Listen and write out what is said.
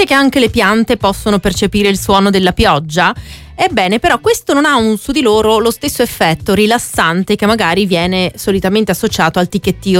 che anche le piante possono percepire il suono della pioggia? Ebbene, però questo non ha su di loro lo stesso effetto rilassante che magari viene solitamente associato al ticchettio